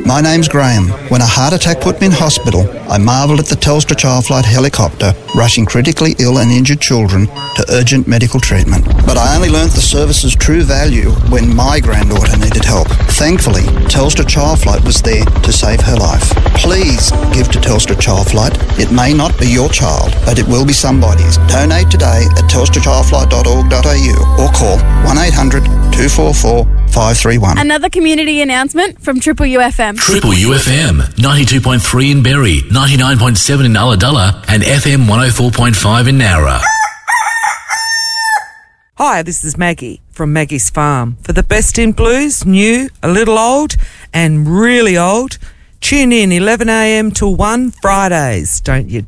My name's Graham. When a heart attack put me in hospital, I marvelled at the Telstra Childflight helicopter rushing critically ill and injured children to urgent medical treatment. But I only learnt the service's true value when my granddaughter needed help. Thankfully, Telstra Childflight was there to save her life. Please give to Telstra Childflight. It may not be your child, but it will be somebody's. Donate today at telstrachildflight.org.au or call 1800 244 531. Another community announcement from Triple UFM. Triple UFM, 92.3 in Berry, 99.7 in Ulladulla, and FM 104.5 in Nowra. Hi, this is Maggie from Maggie's Farm. For the best in blues, new, a little old, and really old, tune in 11 a.m. till 1 Fridays. Don't you